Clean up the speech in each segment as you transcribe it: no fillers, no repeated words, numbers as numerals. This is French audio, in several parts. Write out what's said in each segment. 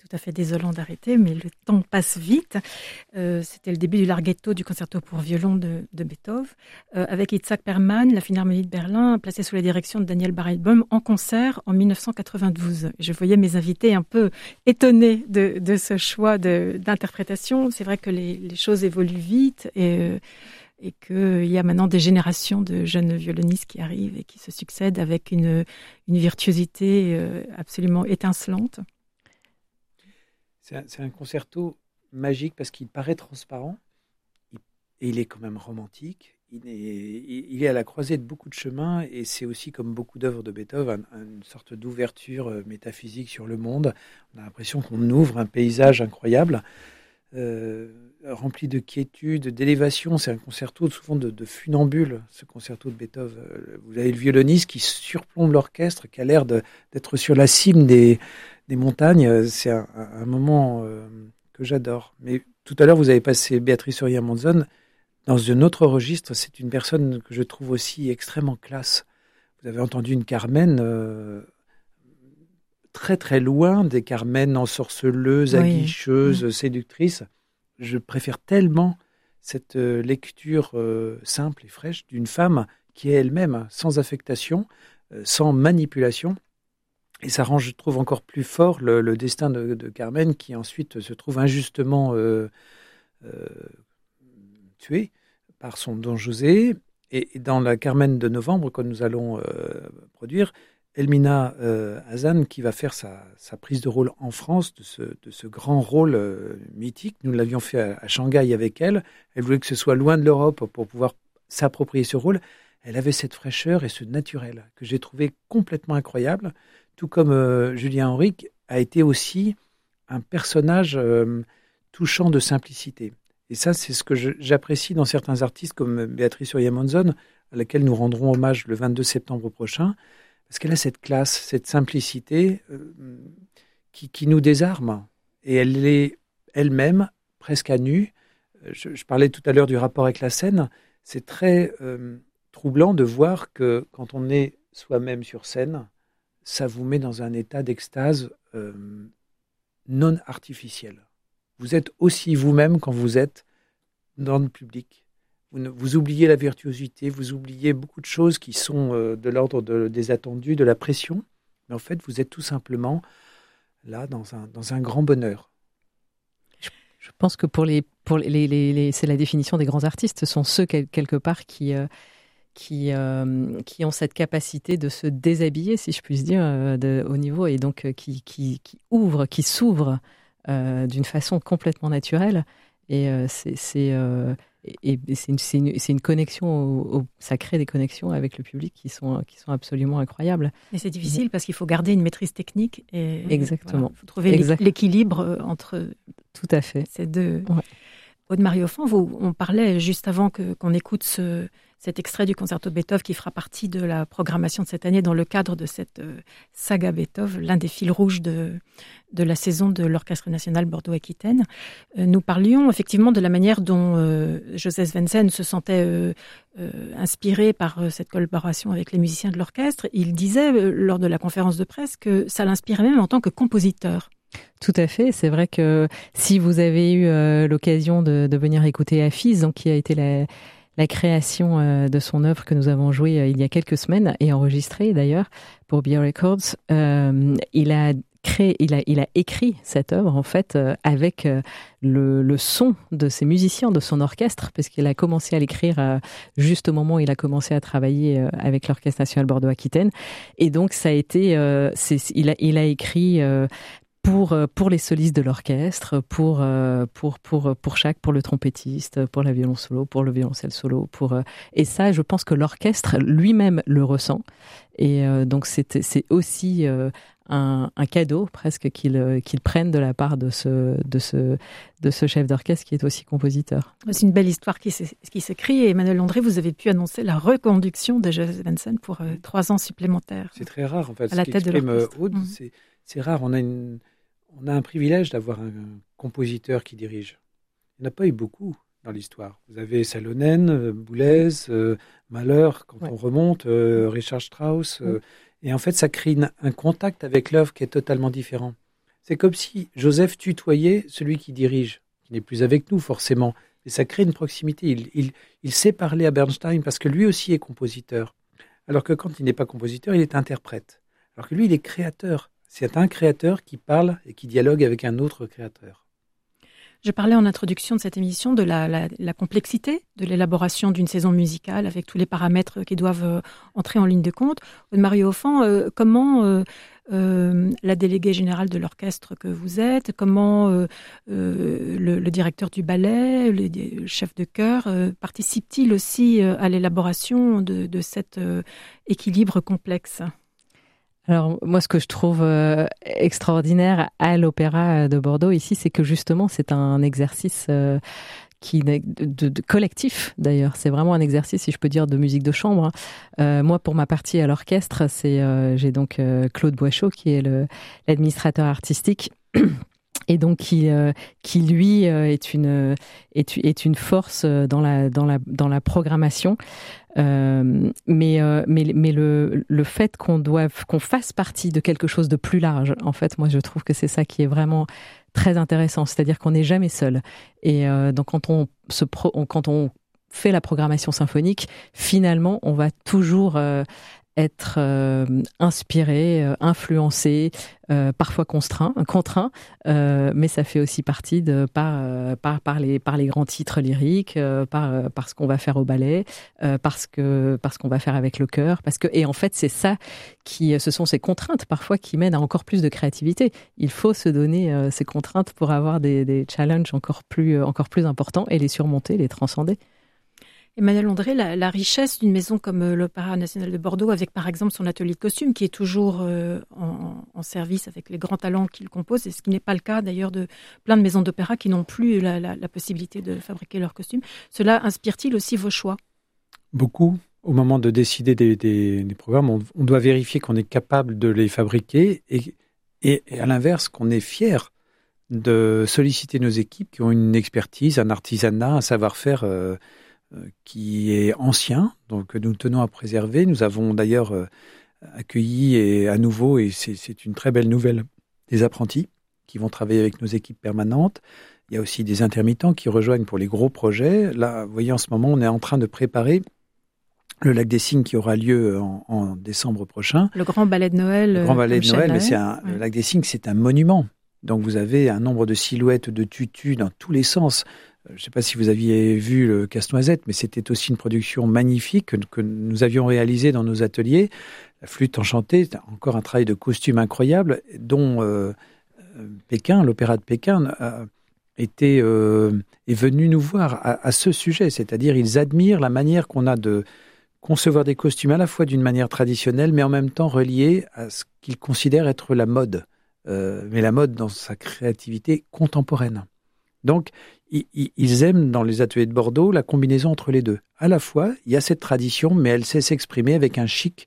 à fait désolant d'arrêter, mais le temps passe vite. C'était le début du larghetto du concerto pour violon de Beethoven, avec Itzhak Perlman, la Philharmonie de Berlin, placée sous la direction de Daniel Barenboim, en concert en 1992. Je voyais mes invités un peu étonnés de ce choix d'interprétation. C'est vrai que les choses évoluent vite et qu'il y a maintenant des générations de jeunes violonistes qui arrivent et qui se succèdent avec une virtuosité absolument étincelante. C'est un concerto magique parce qu'il paraît transparent et il est quand même romantique. Il est à la croisée de beaucoup de chemins et c'est aussi, comme beaucoup d'œuvres de Beethoven, une sorte d'ouverture métaphysique sur le monde. On a l'impression qu'on ouvre un paysage incroyable. Rempli de quiétude, d'élévation. C'est un concerto souvent de funambule, ce concerto de Beethoven. Vous avez le violoniste qui surplombe l'orchestre, qui a l'air d'être sur la cime des montagnes. C'est un moment que j'adore. Mais tout à l'heure, vous avez passé Béatrice Uriah-Monzon dans un autre registre. C'est une personne que je trouve aussi extrêmement classe. Vous avez entendu une Carmen très très loin des Carmen ensorceleuses, aguicheuses, séductrices. Je préfère tellement cette lecture simple et fraîche d'une femme qui est elle-même sans affectation, sans manipulation. Et ça rend, je trouve, encore plus fort le destin de Carmen qui ensuite se trouve injustement tuée par son Don José. Et dans la Carmen de novembre que nous allons produire, Elmina Hazan qui va faire sa prise de rôle en France de ce grand rôle mythique. Nous l'avions fait à Shanghai avec elle. Elle voulait que ce soit loin de l'Europe pour pouvoir s'approprier ce rôle. Elle avait cette fraîcheur et ce naturel que j'ai trouvé complètement incroyable. Tout comme Julien Henrique a été aussi un personnage touchant de simplicité. Et ça, c'est ce que j'apprécie dans certains artistes comme Béatrice Uriah-Monzon, à laquelle nous rendrons hommage le 22 septembre prochain. Parce qu'elle a cette classe, cette simplicité qui nous désarme. Et elle est elle-même presque à nu. Je parlais tout à l'heure du rapport avec la scène. C'est très troublant de voir que quand on est soi-même sur scène, ça vous met dans un état d'extase non artificiel. Vous êtes aussi vous-même quand vous êtes dans le public. Vous oubliez la virtuosité, vous oubliez beaucoup de choses qui sont de l'ordre des attendus, de la pression. Mais en fait, vous êtes tout simplement là dans un grand bonheur. Je pense que c'est la définition des grands artistes. Ce sont ceux, quelque part, qui ont cette capacité de se déshabiller, si je puis dire, au niveau, et donc qui ouvrent, qui s'ouvrent d'une façon complètement naturelle. Et c'est une connexion, ça crée des connexions avec le public qui sont absolument incroyables. Mais c'est difficile parce qu'il faut garder une maîtrise technique. Exactement. Voilà, il faut trouver l'équilibre entre tout à fait. Ces deux. Ouais. Aude-Marie Offan, on parlait juste avant qu'on écoute cet extrait du concerto de Beethoven qui fera partie de la programmation de cette année dans le cadre de cette saga Beethoven, l'un des fils rouges de la saison de l'Orchestre national Bordeaux-Aquitaine. Nous parlions effectivement de la manière dont Joseph Svensen se sentait inspiré par cette collaboration avec les musiciens de l'orchestre. Il disait lors de la conférence de presse que ça l'inspirait même en tant que compositeur. Tout à fait. C'est vrai que si vous avez eu l'occasion de venir écouter Hafiz, donc qui a été la création de son œuvre que nous avons jouée il y a quelques semaines et enregistrée d'ailleurs pour BR Records, il a écrit cette œuvre en fait avec le son de ses musiciens, de son orchestre, parce qu'il a commencé à l'écrire juste au moment où il a commencé à travailler avec l'Orchestre national Bordeaux-Aquitaine. Et donc ça a été, il a écrit pour les solistes de l'orchestre, pour le trompettiste, pour la violon solo, pour le violoncelle solo, et ça, je pense que l'orchestre lui-même le ressent. Et donc c'est aussi un cadeau presque qu'ils prennent de la part de ce chef d'orchestre qui est aussi compositeur. C'est une belle histoire qui s'écrit. Et Emmanuel Landré, vous avez pu annoncer la reconduction de Joseph Svensen pour 3 ans supplémentaires. C'est très rare en fait. À la tête de l'orchestre. Aude, c'est rare. On a un privilège d'avoir un compositeur qui dirige. Il n'y en a pas eu beaucoup dans l'histoire. Vous avez Salonen, Boulez, Mahler, quand on remonte, Richard Strauss. Et en fait, ça crée un contact avec l'œuvre qui est totalement différent. C'est comme si Joseph tutoyait celui qui dirige, qui n'est plus avec nous forcément. Et ça crée une proximité. Il sait parler à Bernstein parce que lui aussi est compositeur. Alors que quand il n'est pas compositeur, il est interprète. Alors que lui, il est créateur. C'est un créateur qui parle et qui dialogue avec un autre créateur. Je parlais en introduction de cette émission de la complexité de l'élaboration d'une saison musicale avec tous les paramètres qui doivent entrer en ligne de compte. Aude-Marie Offand, comment la déléguée générale de l'orchestre que vous êtes, comment le directeur du ballet, le chef de chœur participe-t-il aussi à l'élaboration de cet équilibre complexe ? Alors moi, ce que je trouve extraordinaire à l'Opéra de Bordeaux ici, c'est que justement, c'est un exercice de collectif d'ailleurs. C'est vraiment un exercice, si je peux dire, de musique de chambre. Moi, pour ma partie à l'orchestre, j'ai donc Claude Boischaud qui est l'administrateur artistique. Et donc qui lui est une force dans la programmation, mais le fait qu'on fasse partie de quelque chose de plus large, en fait, moi je trouve que c'est ça qui est vraiment très intéressant, c'est-à-dire qu'on n'est jamais seul. Et donc quand on fait la programmation symphonique, finalement on va toujours être inspiré, influencé, parfois contraint, mais ça fait aussi partie par les grands titres lyriques, par ce qu'on va faire au ballet, parce qu'on va faire avec le chœur, et en fait c'est ça ce sont ces contraintes parfois qui mènent à encore plus de créativité. Il faut se donner ces contraintes pour avoir des challenges encore plus importants et les surmonter, les transcender. Emmanuel Ondré, la richesse d'une maison comme l'Opéra national de Bordeaux, avec par exemple son atelier de costumes, qui est toujours en service avec les grands talents qu'il compose, et ce qui n'est pas le cas d'ailleurs de plein de maisons d'opéra qui n'ont plus la possibilité de fabriquer leurs costumes. Cela inspire-t-il aussi vos choix ? Beaucoup. Au moment de décider des programmes, on doit vérifier qu'on est capable de les fabriquer et à l'inverse, qu'on est fier de solliciter nos équipes qui ont une expertise, un artisanat, un savoir-faire qui est ancien, donc nous tenons à préserver. Nous avons d'ailleurs accueilli à nouveau, et c'est une très belle nouvelle, des apprentis qui vont travailler avec nos équipes permanentes. Il y a aussi des intermittents qui rejoignent pour les gros projets. Là, vous voyez, en ce moment, on est en train de préparer le Lac des Cygnes qui aura lieu en décembre prochain. Le grand ballet de Noël. Le grand ballet de Noël, mais le Lac des Cygnes, c'est un monument. Donc vous avez un nombre de silhouettes de tutus dans tous les sens. Je ne sais pas si vous aviez vu le Casse-Noisette, mais c'était aussi une production magnifique que nous avions réalisée dans nos ateliers. La Flûte enchantée, encore un travail de costume incroyable, dont Pékin, l'Opéra de Pékin, est venu nous voir à ce sujet. C'est-à-dire, ils admirent la manière qu'on a de concevoir des costumes à la fois d'une manière traditionnelle, mais en même temps reliée à ce qu'ils considèrent être la mode. Mais la mode dans sa créativité contemporaine. Donc, ils aiment dans les ateliers de Bordeaux la combinaison entre les deux. À la fois, il y a cette tradition, mais elle sait s'exprimer avec un chic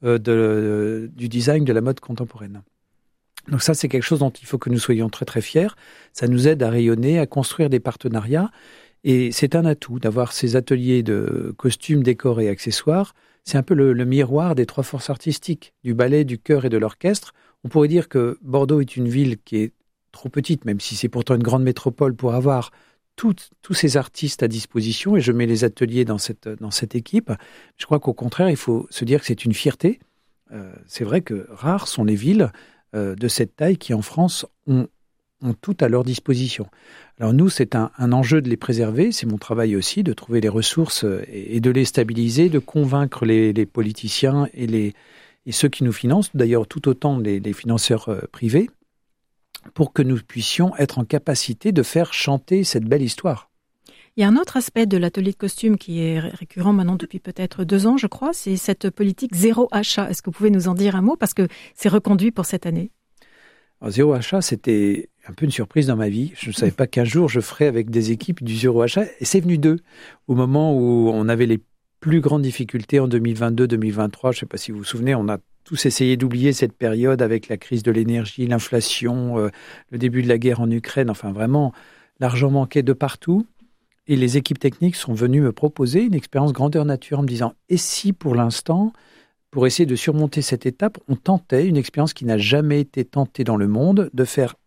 du design de la mode contemporaine. Donc ça, c'est quelque chose dont il faut que nous soyons très très fiers. Ça nous aide à rayonner, à construire des partenariats. Et c'est un atout d'avoir ces ateliers de costumes, décors et accessoires. C'est un peu le miroir des trois forces artistiques, du ballet, du chœur et de l'orchestre. On pourrait dire que Bordeaux est une ville qui est trop petite, même si c'est pourtant une grande métropole, pour avoir tous ces artistes à disposition, et je mets les ateliers dans cette équipe. Je crois qu'au contraire, il faut se dire que c'est une fierté. C'est vrai que rares sont les villes de cette taille qui, en France, ont tout à leur disposition. Alors nous, c'est un enjeu de les préserver, c'est mon travail aussi, de trouver les ressources et de les stabiliser, de convaincre les politiciens et ceux qui nous financent, d'ailleurs tout autant les financeurs privés, pour que nous puissions être en capacité de faire chanter cette belle histoire. Il y a un autre aspect de l'atelier de costume qui est récurrent maintenant depuis peut-être 2 ans, je crois, c'est cette politique zéro achat. Est-ce que vous pouvez nous en dire un mot, parce que c'est reconduit pour cette année? Alors, zéro achat, c'était un peu une surprise dans ma vie. Je ne savais pas qu'un jour je ferais avec des équipes du zéro achat, et c'est venu d'eux. Au moment où on avait les plus grandes difficultés en 2022-2023, je ne sais pas si vous vous souvenez, on a tous essayé d'oublier cette période avec la crise de l'énergie, l'inflation, le début de la guerre en Ukraine. Enfin, vraiment, l'argent manquait de partout. Et les équipes techniques sont venues me proposer une expérience grandeur nature en me disant « Et si, pour l'instant, pour essayer de surmonter cette étape, on tentait une expérience qui n'a jamais été tentée dans le monde, de faire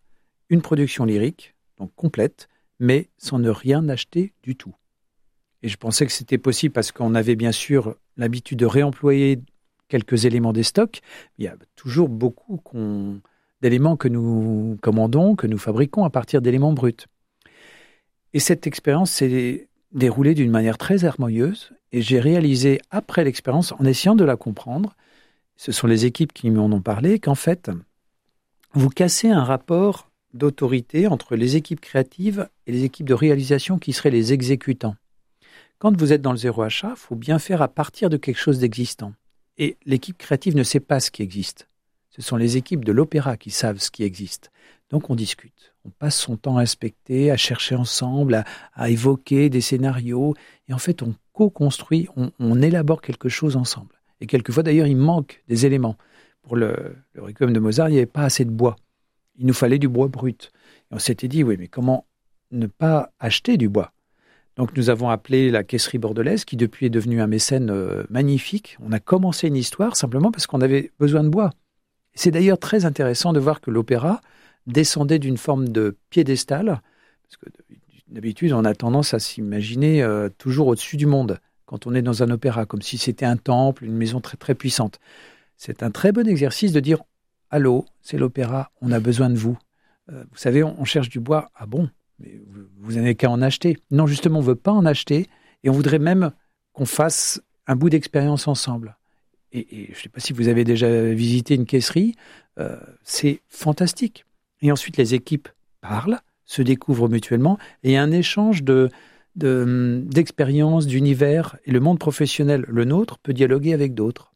une production lyrique, donc complète, mais sans ne rien acheter du tout. Et je pensais que c'était possible parce qu'on avait bien sûr l'habitude de réemployer quelques éléments des stocks. Il y a toujours beaucoup d'éléments que nous commandons, que nous fabriquons à partir d'éléments bruts. Et cette expérience s'est déroulée d'une manière très harmonieuse et j'ai réalisé après l'expérience, en essayant de la comprendre, ce sont les équipes qui m'en ont parlé, qu'en fait, vous cassez un rapport d'autorité entre les équipes créatives et les équipes de réalisation qui seraient les exécutants. Quand vous êtes dans le zéro achat, il faut bien faire à partir de quelque chose d'existant. Et l'équipe créative ne sait pas ce qui existe. Ce sont les équipes de l'opéra qui savent ce qui existe. Donc on discute. On passe son temps à inspecter, à chercher ensemble, à évoquer des scénarios. Et en fait, on co-construit, on élabore quelque chose ensemble. Et quelquefois, d'ailleurs, il manque des éléments. Pour le Requiem de Mozart, il n'y avait pas assez de bois. Il nous fallait du bois brut. Et on s'était dit, oui, mais comment ne pas acheter du bois ? Donc nous avons appelé la caisserie bordelaise, qui depuis est devenue un mécène magnifique. On a commencé une histoire simplement parce qu'on avait besoin de bois. C'est d'ailleurs très intéressant de voir que l'opéra descendait d'une forme de piédestal, parce que d'habitude on a tendance à s'imaginer toujours au-dessus du monde quand on est dans un opéra, comme si c'était un temple, une maison très très puissante. C'est un très bon exercice de dire « Allô, c'est l'opéra, on a besoin de vous. Vous savez, on cherche du bois. Ah bon ? Mais vous n'avez qu'à en acheter. » Non, justement, on ne veut pas en acheter et on voudrait même qu'on fasse un bout d'expérience ensemble. Et je ne sais pas si vous avez déjà visité une caisserie, c'est fantastique. Et ensuite, les équipes parlent, se découvrent mutuellement et il y a un échange d'expériences, d'univers. Et le monde professionnel, le nôtre, peut dialoguer avec d'autres.